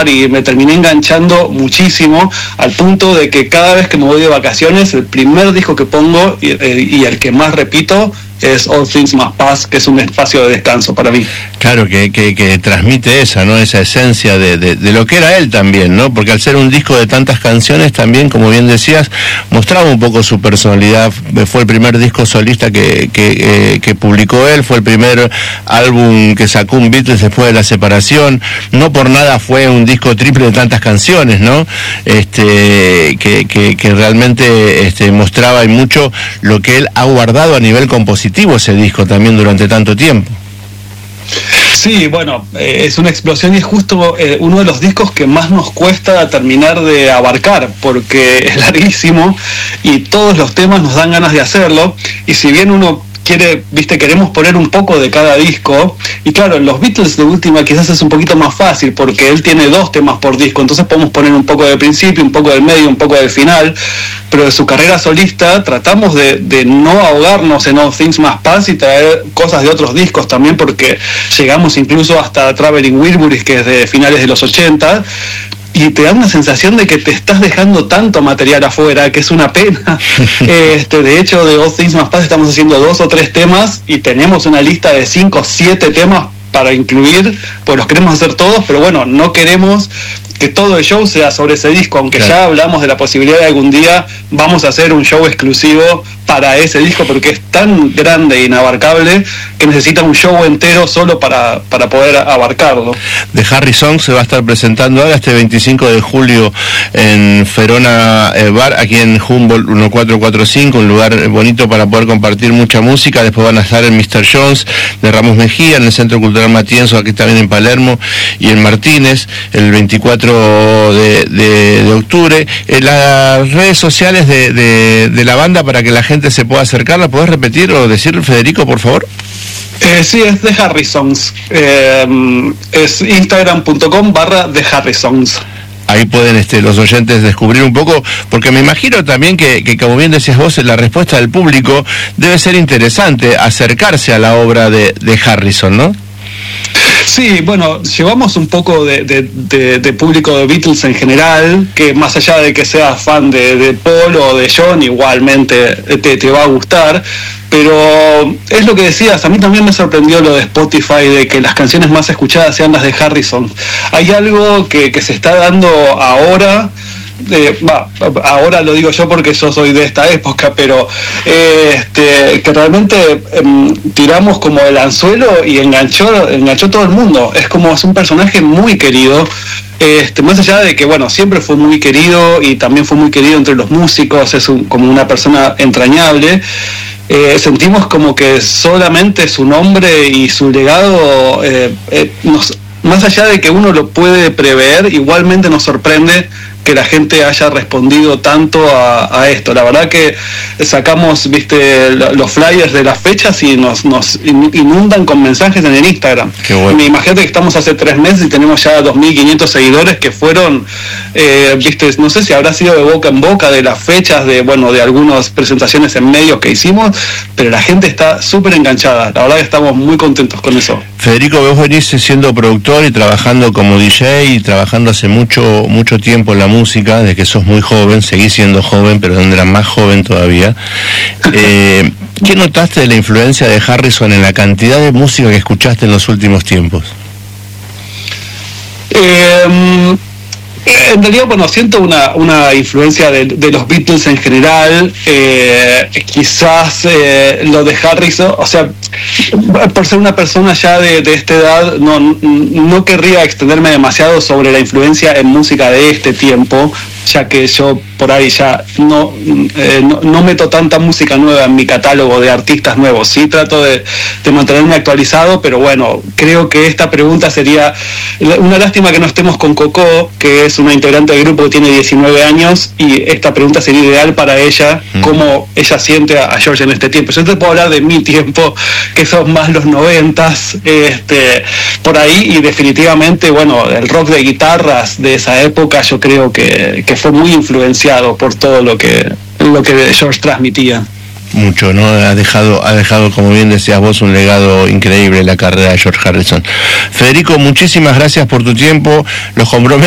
escuchar y me terminé enganchando muchísimo, al punto de que cada vez que me voy de vacaciones, el primer disco que pongo y el que más repito es All Things Must Pass, que es un espacio de descanso para mí. Claro, que transmite esa, ¿no? Esa esencia de lo que era él también, ¿no? Porque al ser un disco de tantas canciones, también, como bien decías, mostraba un poco su personalidad. Fue el primer disco solista que publicó él, fue el primer álbum que sacó un Beatles después de la separación. No por nada fue un disco triple de tantas canciones, ¿no? Que realmente mostraba y mucho lo que él ha guardado a nivel compositivo, ese disco también durante tanto tiempo. Sí, bueno, es una explosión y es justo uno de los discos que más nos cuesta terminar de abarcar, porque es larguísimo y todos los temas nos dan ganas de hacerlo, y si bien uno queremos poner un poco de cada disco, y claro, en los Beatles de última quizás es un poquito más fácil, porque él tiene 2 temas por disco, entonces podemos poner un poco del principio, un poco del medio, un poco del final, pero de su carrera solista tratamos de no ahogarnos en All Things Must Pass y traer cosas de otros discos también, porque llegamos incluso hasta Traveling Wilburys, que es de finales de los 80, y te da una sensación de que te estás dejando tanto material afuera, que es una pena. De hecho, de All Things Must Pass estamos haciendo 2 o 3 temas, y tenemos una lista de 5 o 7 temas para incluir, pues los queremos hacer todos, pero bueno, no queremos que todo el show sea sobre ese disco, aunque claro, ya hablamos de la posibilidad de algún día vamos a hacer un show exclusivo para ese disco, porque es tan grande e inabarcable que necesita un show entero solo para poder abarcarlo. The Harry Songs se va a estar presentando ahora este 25 de julio en Ferona Bar, aquí en Humboldt 1445, un lugar bonito para poder compartir mucha música. Después van a estar en Mr. Jones de Ramos Mejía, en el Centro Cultural Matienzo, aquí también en Palermo, y en Martínez, el 24 de octubre. Las redes sociales de la banda para que la gente se pueda acercar, ¿la podés repetir o decir, Federico, por favor? Sí, es The Harrisons. Es instagram.com/The Harrisons. Ahí pueden los oyentes descubrir un poco, porque me imagino también que como bien decías vos, la respuesta del público debe ser interesante, acercarse a la obra de Harrison, ¿no? Sí, bueno, llevamos un poco de público de Beatles en general, que más allá de que seas fan de Paul o de John, igualmente te va a gustar, pero es lo que decías, a mí también me sorprendió lo de Spotify, de que las canciones más escuchadas sean las de Harrison. Hay algo que se está dando ahora, ahora lo digo yo porque yo soy de esta época, pero que realmente tiramos como el anzuelo y enganchó todo el mundo. Es un personaje muy querido, más allá de que bueno, siempre fue muy querido y también fue muy querido entre los músicos, es como una persona entrañable. Sentimos como que solamente su nombre y su legado más allá de que uno lo puede prever, igualmente nos sorprende que la gente haya respondido tanto a esto. La verdad que sacamos, los flyers de las fechas y nos inundan con mensajes en el Instagram. Qué bueno. Imagínate que estamos hace 3 meses y tenemos ya 2.500 seguidores que fueron, no sé si habrá sido de boca en boca de las fechas de algunas presentaciones en medios que hicimos, pero la gente está súper enganchada. La verdad que estamos muy contentos con eso. Federico, vos venís siendo productor y trabajando como DJ y trabajando hace mucho tiempo en la música, desde que sos muy joven, seguís siendo joven, pero eras más joven todavía. ¿Qué notaste de la influencia de Harrison en la cantidad de música que escuchaste en los últimos tiempos? En realidad, siento una influencia de los Beatles en general, quizás lo de Harrison, o sea, por ser una persona ya de esta edad, no querría extenderme demasiado sobre la influencia en música de este tiempo, ya que yo por ahí ya no meto tanta música nueva en mi catálogo de artistas nuevos. Sí trato de mantenerme actualizado, pero bueno, creo que esta pregunta sería una lástima que no estemos con Coco, que es una integrante del grupo que tiene 19 años, y esta pregunta sería ideal para ella, cómo ella siente a George en este tiempo. Yo te puedo hablar de mi tiempo, que son más los 90s, por ahí, y definitivamente, el rock de guitarras de esa época yo creo que fue muy influenciado por todo lo que George transmitía. Mucho, ¿no? Ha dejado, como bien decías vos, un legado increíble en la carrera de George Harrison. Federico, muchísimas gracias por tu tiempo. Los comprometo